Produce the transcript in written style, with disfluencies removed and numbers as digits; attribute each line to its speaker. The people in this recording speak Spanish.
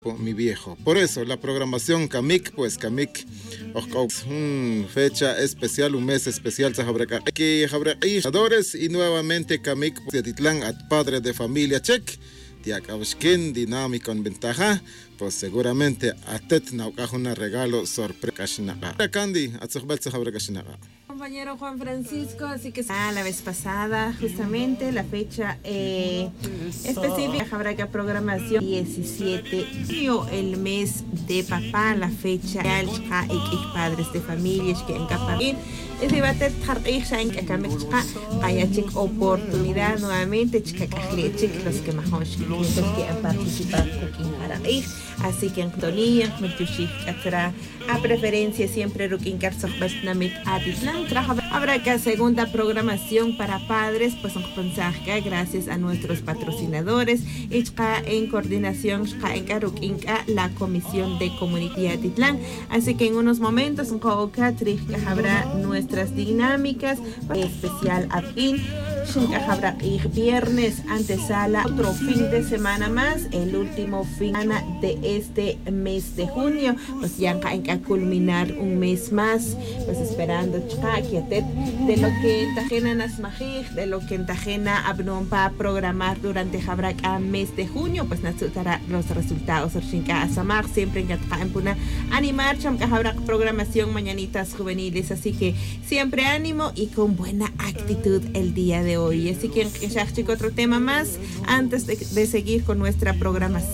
Speaker 1: mi viejo. Por eso la programación Kamik, pues Kamik fecha especial, un mes especial y nuevamente Kamik Titlán a padre de familia check Tiakaushkin dinámico en ventaja, pues seguramente a Tet una regalo sorpresa. Candy,
Speaker 2: Compañero Juan Francisco, así que la vez pasada, justamente la fecha específica, habrá que programación 17, el mes de papá, la fecha padres de familias que en Caparín. Es debate hay oportunidad nuevamente los que mejor que han participado así que en Tolía, a preferencia siempre habrá que segunda programación para padres, pues gracias a nuestros patrocinadores en coordinación la Comisión de Comunidad Titlán. Así que en unos momentos habrá nuestras dinámicas especial afín. Habrá viernes antesala, otro fin de semana más, el último fin de este mes de junio, pues ya hay que culminar un mes más, pues esperando de lo que entajena Nasmajig, de lo que entajena Abnon va a programar durante el mes de junio, pues dará los resultados. Siempre en Puna animar, habrá programación mañanitas juveniles, así que siempre ánimo y con buena actitud el día de hoy. Así que otro tema más antes de seguir con nuestra programación.